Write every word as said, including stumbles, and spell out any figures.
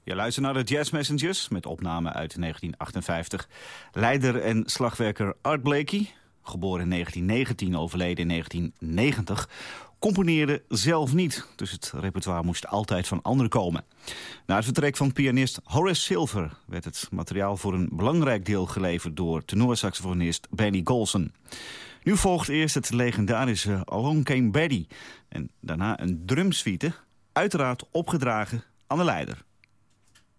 Je luistert naar de Jazz Messengers met opname uit negentien achtenvijftig. Leider en slagwerker Art Blakey, geboren in negentien negentien, overleden in negentien negentig... componeerde zelf niet, dus het repertoire moest altijd van anderen komen. Na het vertrek van pianist Horace Silver werd het materiaal voor een belangrijk deel geleverd door tenorsaxofonist Benny Golson. Nu volgt eerst het legendarische Along Came Betty en daarna een drumsuite, uiteraard opgedragen aan de leider.